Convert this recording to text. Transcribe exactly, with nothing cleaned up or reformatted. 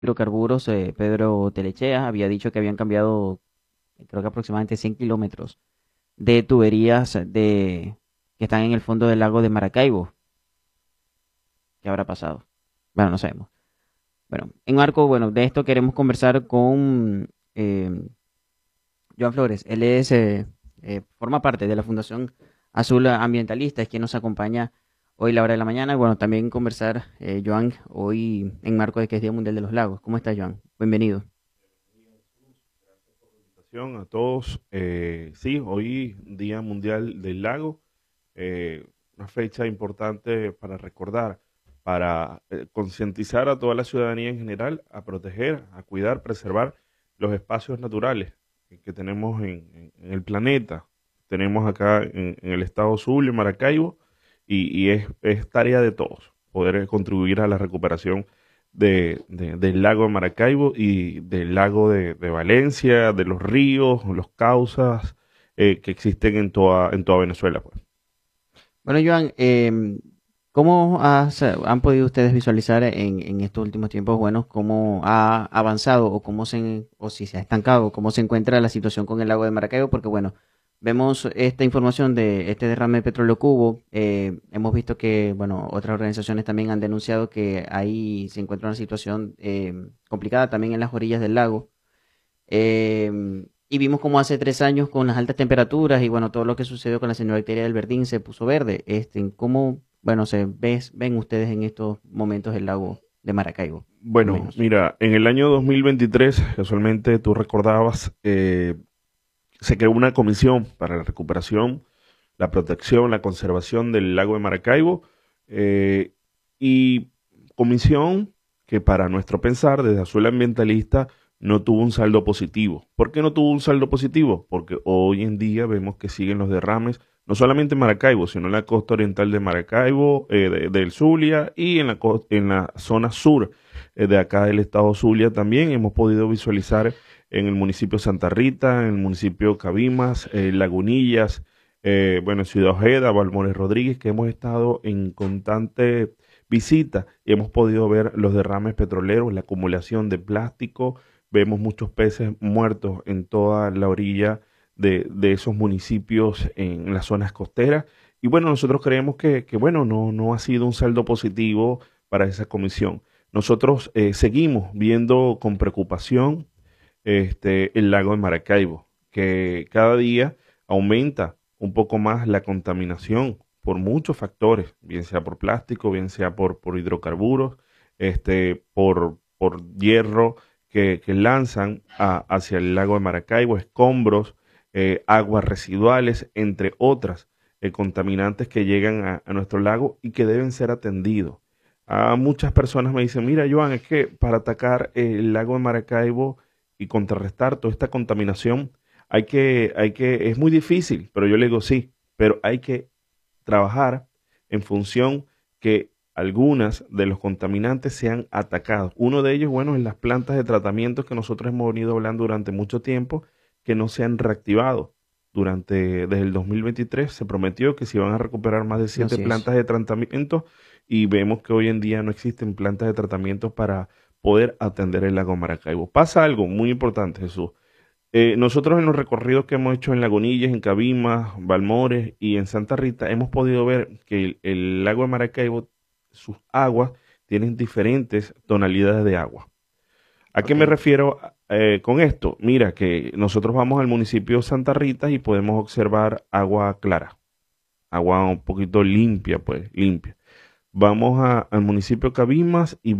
Hidrocarburos, eh, Pedro Telechea, había dicho que habían cambiado, creo que aproximadamente cien kilómetros de tuberías de, que están en el fondo del lago de Maracaibo. ¿Qué habrá pasado? Bueno, no sabemos. Bueno, en marco, bueno, de esto queremos conversar con eh, Joan Flores. Él es, eh, eh, forma parte de la Fundación Azul Ambientalista, es quien nos acompaña hoy la hora de la mañana. Y bueno, también conversar, eh, Joan, hoy en marco de que es Día Mundial de los Lagos. ¿Cómo estás, Joan? Bienvenido. A todos, eh, sí, hoy Día Mundial del Lago, eh, una fecha importante para recordar, para eh, concientizar a toda la ciudadanía en general a proteger, a cuidar, preservar los espacios naturales que tenemos en, en- en el planeta. Tenemos acá en, en el estado Zulia, en Maracaibo, y, y es, es tarea de todos poder contribuir a la recuperación de, de- del lago de Maracaibo y del lago de, de Valencia, de los ríos, los cauces eh, que existen en toda, en toda Venezuela, pues. Bueno, Joan, em, ¿cómo has, eh, han podido ustedes visualizar en, en estos últimos tiempos, bueno, cómo ha avanzado o cómo se, o si se ha estancado, cómo se encuentra la situación con el lago de Maracaibo? Porque, bueno, vemos esta información de este derrame de petróleo que hubo. Eh, hemos visto que, bueno, otras organizaciones también han denunciado que ahí se encuentra una situación em, complicada también en las orillas del lago. Em, y vimos como hace tres años con las altas temperaturas y bueno, todo lo que sucedió con la cianobacteria del Verdín se puso verde. Este, ¿cómo, bueno, se ves, ven ustedes en estos momentos el lago de Maracaibo, al Bueno, menos? mira, en el año dos mil veintitrés, casualmente tú recordabas, eh, se creó una comisión para la recuperación, la protección, la conservación del lago de Maracaibo, eh, y comisión que para nuestro pensar desde Azul Ambientalista no tuvo un saldo positivo. ¿Por qué no tuvo un saldo positivo? Porque hoy en día vemos que siguen los derrames, no solamente en Maracaibo, sino en la costa oriental de Maracaibo, eh, de- del Zulia y en la, cos- en la zona sur eh, de acá del estado Zulia también hemos podido visualizar en el municipio Santa Rita, en el municipio Cabimas, eh, Lagunillas, eh, bueno, Ciudad Ojeda, Balmores Rodríguez, que hemos estado en constante visita y hemos podido ver los derrames petroleros, la acumulación de plástico, vemos muchos peces muertos en toda la orilla de, de esos municipios en las zonas costeras. Y bueno, nosotros creemos que, que bueno, no, no ha sido un saldo positivo para esa comisión. Nosotros eh, seguimos viendo con preocupación este, el lago de Maracaibo, que cada día aumenta un poco más la contaminación por muchos factores, bien sea por plástico, bien sea por, por hidrocarburos, este, por, por hierro que, que lanzan a- hacia el lago de Maracaibo, escombros, eh, aguas residuales, entre otras eh, contaminantes que llegan a, a nuestro lago y que deben ser atendidos. A muchas personas me dicen, mira, Joan, es que para atacar el lago de Maracaibo y contrarrestar toda esta contaminación, hay que, hay que, es muy difícil, pero yo le digo sí, pero hay que trabajar en función que algunas de los contaminantes sean atacados. Uno de ellos, bueno, es las plantas de tratamiento que nosotros hemos venido hablando durante mucho tiempo, que no se han reactivado. Durante, desde el dos mil veintitrés se prometió que se iban a recuperar más de siete Así es. plantas de tratamiento y vemos que hoy en día no existen plantas de tratamiento para poder atender el lago Maracaibo. Pasa algo muy importante, Jesús. Eh, nosotros en los recorridos que hemos hecho en Lagunillas, en Cabimas, Balmores y en Santa Rita, hemos podido ver que el, el lago de Maracaibo, sus aguas tienen diferentes tonalidades de agua. ¿A qué Ok. me refiero eh, con esto? Mira que nosotros vamos al municipio de Santa Rita y podemos observar agua clara, agua un poquito limpia, pues, limpia. Vamos a- al municipio de Cabimas y